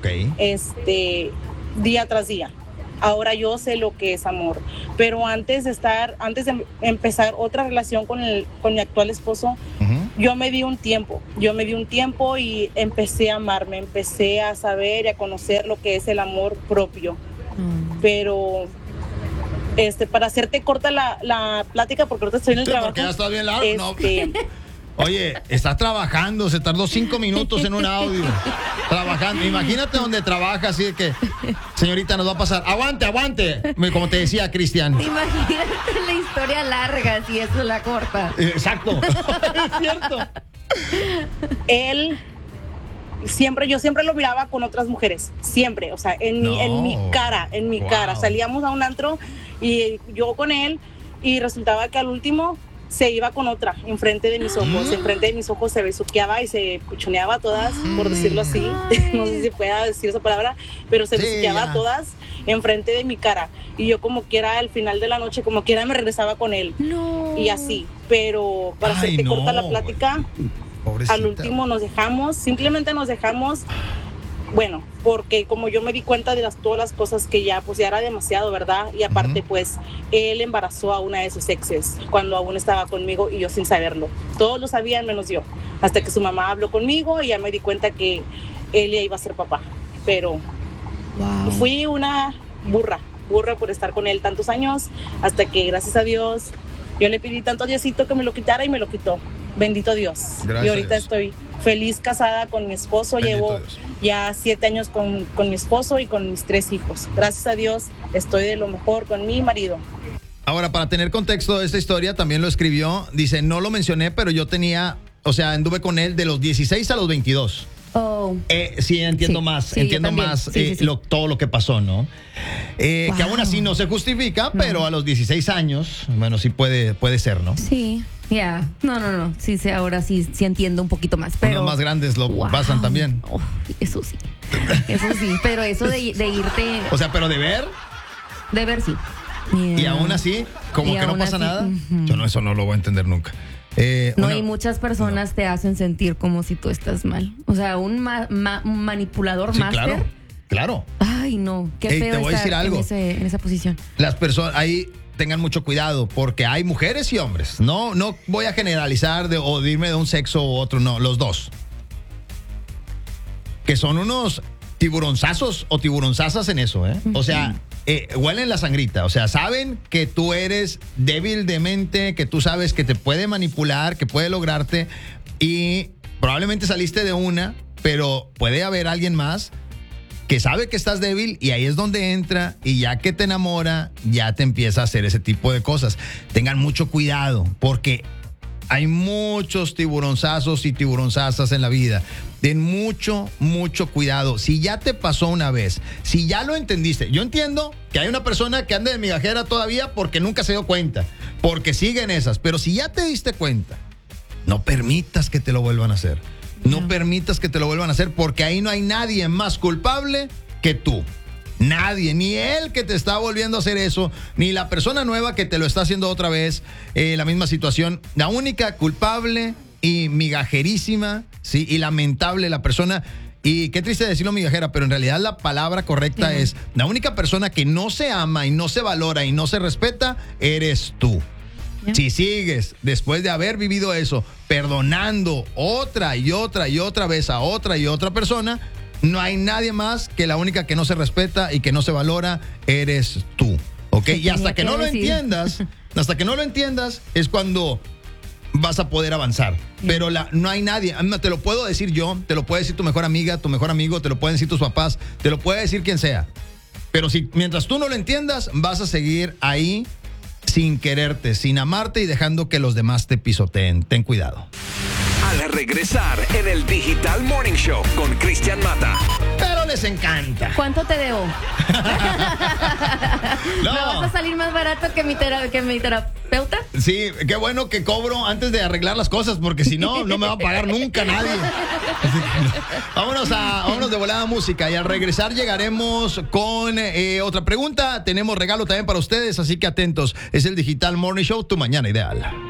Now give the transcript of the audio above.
día tras día. Ahora yo sé lo que es amor, pero antes de empezar otra relación con mi actual esposo, yo me di un tiempo y empecé a amarme, empecé a saber y a conocer lo que es el amor propio. Pero para hacerte corta la plática, porque ahorita estoy en el trabajo. Porque ya está bien largo, ¿no? Oye, está trabajando, se tardó 5 minutos en un audio. Trabajando. Imagínate donde trabaja, así de que, señorita, nos va a pasar. Aguante. Como te decía, Cristian. Imagínate la historia larga, si eso la corta. Exacto. Es cierto. Yo siempre lo miraba con otras mujeres. Siempre. O sea, en mi cara. Salíamos a un antro y yo con él, y resultaba que al último se iba con otra enfrente de mis ojos. Enfrente de mis ojos se besuqueaba y se puchoneaba a todas, por decirlo así. No sé si pueda decir esa palabra, pero se besuqueaba a todas enfrente de mi cara. Y yo, como quiera, al final de la noche, como quiera, me regresaba con él. No. Y así. Pero para hacerte corta la plática, pobrecita, al último simplemente nos dejamos. Bueno, porque como yo me di cuenta de todas las cosas que ya era demasiado, ¿verdad? Y aparte, pues, él embarazó a una de sus exes cuando aún estaba conmigo y yo sin saberlo. Todos lo sabían menos yo. Hasta que su mamá habló conmigo y ya me di cuenta que él ya iba a ser papá. Pero fui una burra por estar con él tantos años, hasta que, gracias a Dios, yo le pedí tanto a Diosito que me lo quitara y me lo quitó. Bendito Dios. Gracias. Y ahorita estoy feliz casada con mi esposo. Bendito Llevo Dios. Ya 7 años con mi esposo y con mis 3 hijos. Gracias a Dios estoy de lo mejor con mi marido. Ahora, para tener contexto de esta historia, también lo escribió. Dice, no lo mencioné, pero yo anduve con él de los 16 a los 22. Sí, entiendo más. Entiendo más todo lo que pasó, ¿no? Que aún así no se justifica, pero a los 16 años, bueno, sí puede ser, ¿no? Sí. No. Sí, ahora sí entiendo un poquito más. Pero los más grandes lo pasan también. Eso sí. Pero eso de irte. O sea, pero de ver. De ver, sí. Y aún así, como que no pasa nada. Yo eso no lo voy a entender nunca. Y muchas personas te hacen sentir como si tú estás mal. O sea, un manipulador máster. Claro. Ay, no. Qué feo te voy a decir algo. En esa posición. Las personas ahí tengan mucho cuidado, porque hay mujeres y hombres. No voy a generalizar o irme de un sexo u otro, no, los dos. Que son unos tiburonzazos o tiburonzazas en eso, ¿eh? O sea, huelen la sangrita. O sea, saben que tú eres débil de mente, que tú sabes que te puede manipular, que puede lograrte, y probablemente saliste de una, pero puede haber alguien más que sabe que estás débil, y ahí es donde entra, y ya que te enamora, ya te empieza a hacer ese tipo de cosas. Tengan mucho cuidado, porque hay muchos tiburonzazos y tiburonzazas en la vida. Den mucho cuidado. Si ya te pasó una vez, si ya lo entendiste. Yo entiendo que hay una persona que anda de migajera todavía porque nunca se dio cuenta, porque siguen esas. Pero si ya te diste cuenta, no permitas que te lo vuelvan a hacer. No permitas que te lo vuelvan a hacer, porque ahí no hay nadie más culpable que tú. Nadie, ni él que te está volviendo a hacer eso, ni la persona nueva que te lo está haciendo otra vez, la misma situación. La única culpable y migajerísima, sí, y lamentable la persona, y qué triste decirlo migajera, pero en realidad la palabra correcta es, la única persona que no se ama y no se valora y no se respeta, eres tú. Si sigues, después de haber vivido eso, perdonando otra y otra vez a otra y otra persona, no hay nadie más que la única que no se respeta y que no se valora, eres tú. ¿Ok? Y hasta que no lo entiendas, es cuando vas a poder avanzar. Pero no hay nadie. Te lo puedo decir yo, te lo puede decir tu mejor amiga, tu mejor amigo, te lo pueden decir tus papás, te lo puede decir quien sea. Pero mientras tú no lo entiendas, vas a seguir ahí sin quererte, sin amarte y dejando que los demás te pisoteen. Ten cuidado. Al regresar en el Digital Morning Show con Cristian Mata. Pero les encanta. ¿Cuánto te debo? No. ¿Me vas a salir más barato que mi terapeuta? Sí, qué bueno que cobro antes de arreglar las cosas, porque si no, no me va a pagar nunca nadie. Vámonos de volada a música, y al regresar llegaremos con otra pregunta. Tenemos regalo también para ustedes, así que atentos. Es el Digital Morning Show, tu mañana ideal.